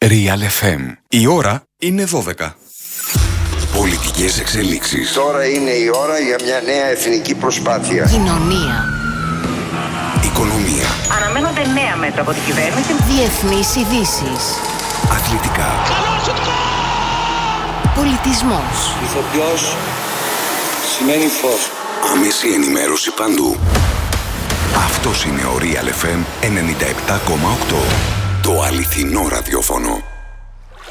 Real FM. Η ώρα είναι 12. Πολιτικές εξελίξεις. Τώρα είναι η ώρα για μια νέα εθνική προσπάθεια. Κοινωνία. Οικονομία. Αναμένονται νέα μέτρα από την κυβέρνηση. Διεθνείς ειδήσεις. Αθλητικά. Πολιτισμός. Ηθοποιός σημαίνει φως. Άμεση ενημέρωση παντού. Αυτός είναι ο Real FM 97,8. Το αληθινό ραδιόφωνο.